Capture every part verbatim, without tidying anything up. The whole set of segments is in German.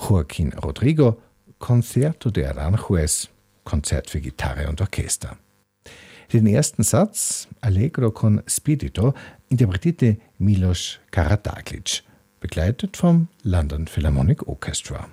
Joaquín Rodrigo, Concerto de Aranjuez, Konzert für Gitarre und Orchester. Den ersten Satz, Allegro con spirito, interpretierte Milos Karađagić, begleitet vom London Philharmonic Orchestra.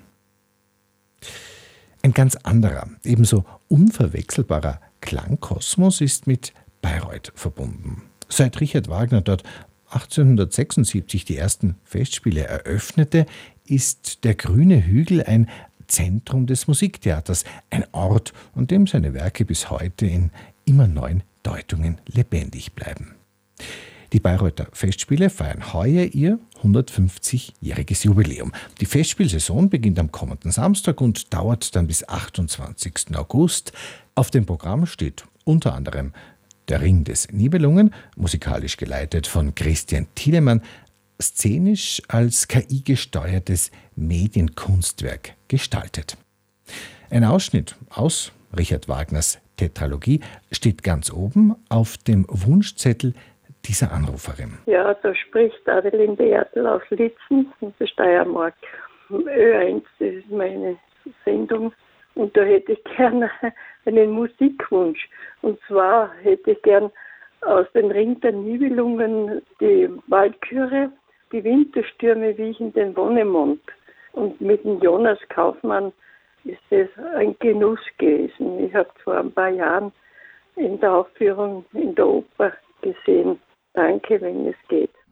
Ein ganz anderer, ebenso unverwechselbarer Klangkosmos ist mit Bayreuth verbunden. Seit Richard Wagner dort achtzehnhundertsechsundsiebzig die ersten Festspiele eröffnete, ist der grüne Hügel ein Zentrum des Musiktheaters, ein Ort, an dem seine Werke bis heute in immer neuen Deutungen lebendig bleiben. Die Bayreuther Festspiele feiern heuer ihr hundertfünfzigjähriges Jubiläum. Die Festspielsaison beginnt am kommenden Samstag und dauert dann bis achtundzwanzigsten August. Auf dem Programm steht unter anderem Der Ring des Nibelungen, musikalisch geleitet von Christian Thielemann, szenisch als K I-gesteuertes Medienkunstwerk gestaltet. Ein Ausschnitt aus Richard Wagners Tetralogie steht ganz oben auf dem Wunschzettel dieser Anruferin. Ja, da spricht Adelinde Ertel aus Litzen in der Steiermark. Ö eins, das ist meine Sendung. Und da hätte ich gerne einen Musikwunsch. Und zwar hätte ich gern aus dem Ring der Nibelungen die Walküre, die Winterstürme wiechen den Wonnemond. Und mit dem Jonas Kaufmann ist es ein Genuss gewesen. Ich habe vor ein paar Jahren in der Aufführung in der Oper gesehen. Danke, wenn es geht.